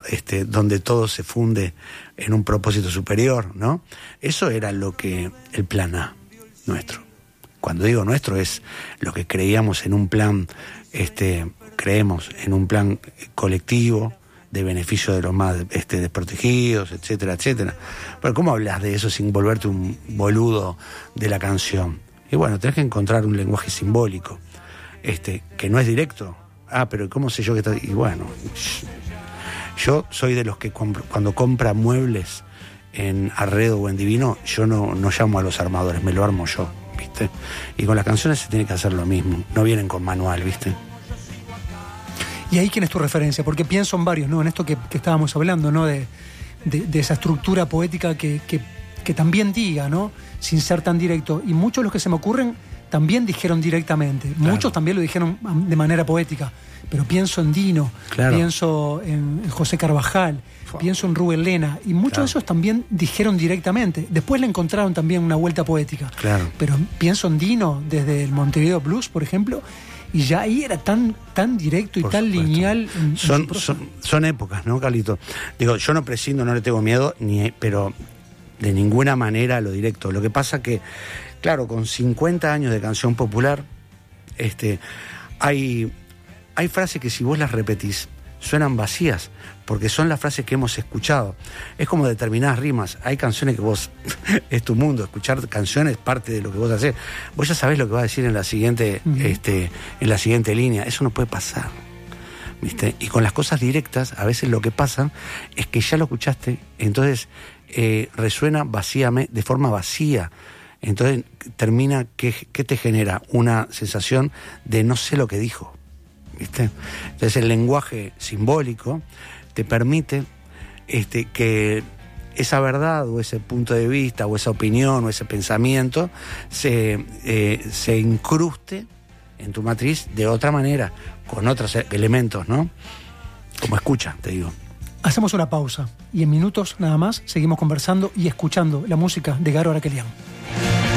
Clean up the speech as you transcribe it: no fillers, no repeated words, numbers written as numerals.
donde todo se funde en un propósito superior, ¿no? Eso era el plan A nuestro. Cuando digo nuestro es lo que creíamos en un plan, creemos en un plan colectivo de beneficio de los más desprotegidos, etcétera, etcétera. Pero ¿cómo hablas de eso sin volverte un boludo de la canción? Y bueno, tenés que encontrar un lenguaje simbólico, que no es directo. Pero ¿cómo sé yo que está? Y bueno, yo soy de los que cuando compra muebles en Arredo o en Divino, yo no llamo a los armadores, me lo armo yo, ¿viste? Y con las canciones se tiene que hacer lo mismo, no vienen con manual, ¿viste? Y ahí, ¿quién es tu referencia? Porque pienso en varios, ¿no? En esto que estábamos hablando, ¿no? De esa estructura poética que también diga, ¿no? Sin ser tan directo. Y muchos de los que se me ocurren también dijeron directamente. Claro. Muchos también lo dijeron de manera poética. Pero pienso en Dino, claro. Pienso en José Carvajal, pienso en Rubén Lena. Y muchos, claro, de esos también dijeron directamente. Después le encontraron también una vuelta poética. Claro. Pero pienso en Dino, desde el Montevideo Blues, por ejemplo, y ya ahí era tan directo y por tan supuesto. Lineal. Son épocas, ¿no, Carlito? Digo, yo no prescindo, no le tengo miedo, pero de ninguna manera a lo directo. Lo que pasa que, claro, con 50 años de canción popular, hay frases que si vos las repetís suenan vacías, porque son las frases que hemos escuchado. Es como determinadas rimas. Hay canciones que vos, es tu mundo, escuchar canciones es parte de lo que vos hacés. Vos ya sabés lo que va a decir en la siguiente, en la siguiente línea. Eso no puede pasar, ¿viste? Y con las cosas directas, a veces lo que pasa es que ya lo escuchaste, entonces resuena vacíamente, de forma vacía. Entonces termina, ¿qué te genera? Una sensación de no sé lo que dijo, ¿viste? Entonces el lenguaje simbólico te permite que esa verdad o ese punto de vista o esa opinión o ese pensamiento se incruste en tu matriz de otra manera, con otros elementos, ¿no? Como escucha, te digo. Hacemos una pausa y en minutos nada más seguimos conversando y escuchando la música de Garo Arakelian.